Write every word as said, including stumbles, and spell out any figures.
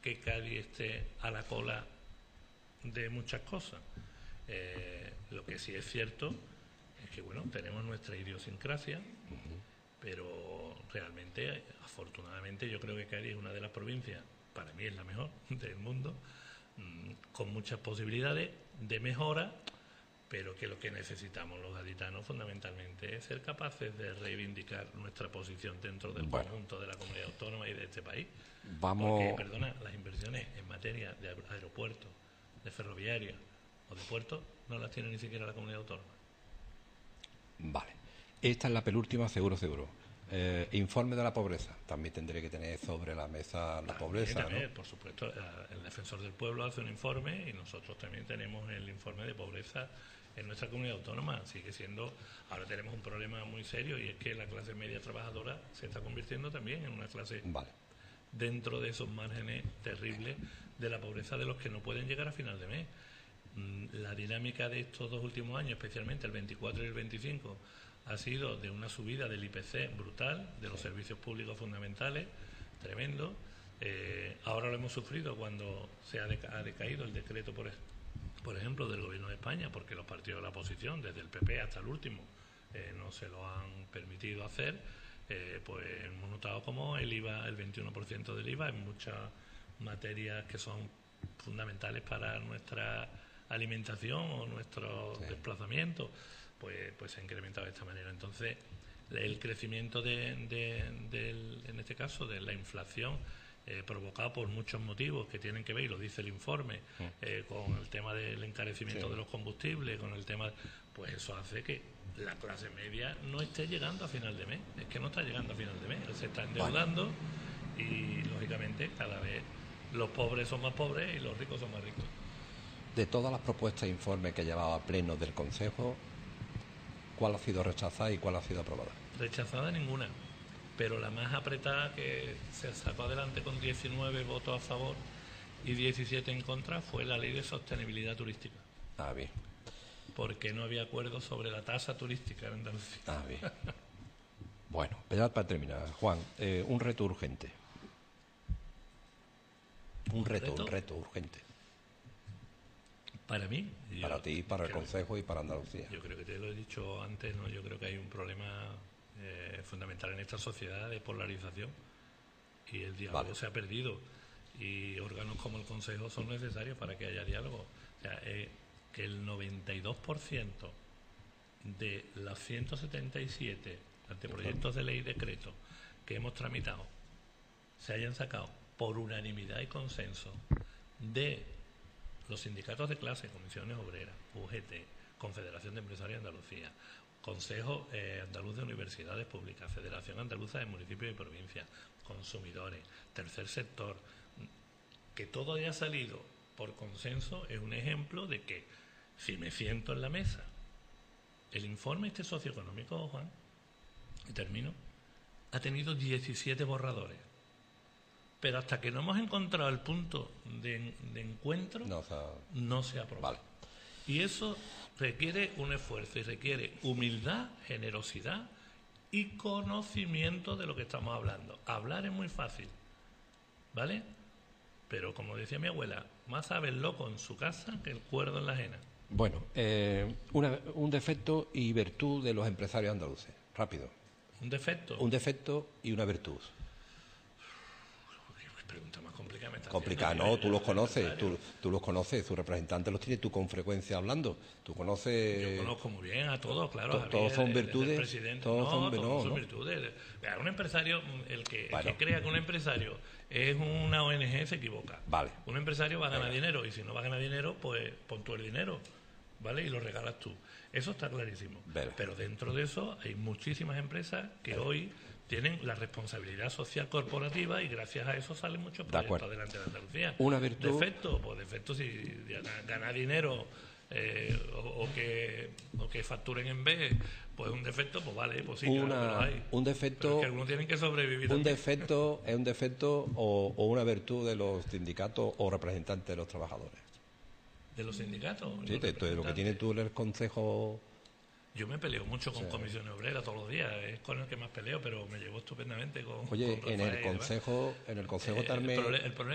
que Cádiz esté a la cola de muchas cosas. Eh, lo que sí es cierto es que, bueno, tenemos nuestra idiosincrasia, uh-huh. pero realmente, afortunadamente, yo creo que Cádiz es una de las provincias, para mí es la mejor del mundo, mmm, con muchas posibilidades de mejora, pero que lo que necesitamos los gaditanos fundamentalmente es ser capaces de reivindicar nuestra posición dentro del bueno. conjunto de la comunidad autónoma y de este país. Vamos. Porque, perdona, las inversiones en materia de aeropuertos, de ferroviarios o de puertos no las tiene ni siquiera la comunidad autónoma. Vale. Esta es la penúltima, seguro, seguro. Eh, informe de la pobreza. También tendré que tener sobre la mesa la también, pobreza, también, ¿no? Por supuesto, el Defensor del Pueblo hace un informe y nosotros también tenemos el informe de pobreza en nuestra comunidad autónoma. Sigue siendo, ahora tenemos un problema muy serio y es que la clase media trabajadora se está convirtiendo también en una clase vale. dentro de esos márgenes terribles de la pobreza de los que no pueden llegar a final de mes. La dinámica de estos dos últimos años, especialmente el veinticuatro y el veinticinco, ha sido de una subida del I P C brutal, de los servicios públicos fundamentales, tremendo. Eh, ahora lo hemos sufrido cuando se ha, deca- ha decaído el decreto, por, por ejemplo, del Gobierno de España, porque los partidos de la oposición, desde el P P hasta el último, eh, no se lo han permitido hacer. Eh, pues hemos notado como el I V A, el veintiuno por ciento del I V A, en muchas materias que son fundamentales para nuestra alimentación o nuestro sí. desplazamiento, pues, pues se ha incrementado de esta manera. Entonces, el crecimiento de, de, de en este caso, de la inflación, eh, provocado por muchos motivos que tienen que ver, y lo dice el informe, sí. eh, con el tema del encarecimiento sí. de los combustibles, con el tema, pues eso hace que la clase media no esté llegando a final de mes. Es que no está llegando a final de mes, se está endeudando bueno. y, lógicamente, cada vez los pobres son más pobres y los ricos son más ricos. De todas las propuestas e informes que llevaba a pleno del Consejo, ¿cuál ha sido rechazada y cuál ha sido aprobada? Rechazada ninguna, pero la más apretada, que se sacó adelante con diecinueve votos a favor y diecisiete en contra, fue la Ley de Sostenibilidad Turística. Ah, bien. Porque no había acuerdo sobre la tasa turística en Andalucía. Ah, bien. Bueno, ya para terminar, Juan, eh, un reto urgente. Un, ¿Un reto, reto, un reto urgente. Para mí. Para ti, para el Consejo y para Andalucía. Yo creo que te lo he dicho antes, ¿no? Yo creo que hay un problema eh, fundamental en esta sociedad de polarización y el diálogo vale. se ha perdido. Y órganos como el Consejo son necesarios para que haya diálogo. O sea, eh, que el noventa y dos por ciento de los ciento setenta y siete anteproyectos de ley y decretos que hemos tramitado se hayan sacado por unanimidad y consenso de los sindicatos de clase, comisiones obreras, U G T, Confederación de Empresarios de Andalucía, Consejo eh, Andaluz de Universidades Públicas, Federación Andaluza de Municipios y Provincias, consumidores, tercer sector, que todo haya salido por consenso, es un ejemplo de que si me siento en la mesa, el informe este socioeconómico, Juan, y termino, ha tenido diecisiete borradores. Pero hasta que no hemos encontrado el punto de, de encuentro, no, o sea, no se aprueba. Vale. Y eso requiere un esfuerzo y requiere humildad, generosidad y conocimiento de lo que estamos hablando. Hablar es muy fácil, ¿vale? Pero como decía mi abuela, más sabe el loco en su casa que el cuerdo en la ajena. Bueno, eh, una, un defecto y virtud de los empresarios andaluces. Rápido. ¿Un defecto? Un defecto y una virtud. Pregunta más complicada me está complicada, no, tú los conoces, tú, tú los conoces, tus representantes los tienes tú con frecuencia hablando, tú conoces. Yo conozco muy bien a todos, claro. To, todos son virtudes, todos no, son, todos son no. virtudes. Un empresario, el que, bueno. el que crea que un empresario es una O N G se equivoca. Vale. Un empresario va a ganar Venga. dinero y si no va a ganar dinero, pues pon tú el dinero, ¿vale? Y lo regalas tú. Eso está clarísimo. Vale. Pero dentro de eso hay muchísimas empresas que vale. hoy tienen la responsabilidad social corporativa y gracias a eso salen muchos proyectos de adelante de Andalucía. Una virtud. Defecto, pues defecto si ganar dinero eh, o, o que o que facturen en B, pues un defecto, pues vale, pues sí, una, claro que lo hay. Un defecto. Pero es que algunos tienen que sobrevivir. Un también. defecto es un defecto o, o una virtud de los sindicatos o representantes de los trabajadores. ¿De los sindicatos? Sí, de, de lo que tienes tú en el Consejo. Yo me peleo mucho con sí. comisiones obreras todos los días, es con el que más peleo, pero me llevo estupendamente con. Oye, con en el Consejo, en el Consejo eh, también. El, el problema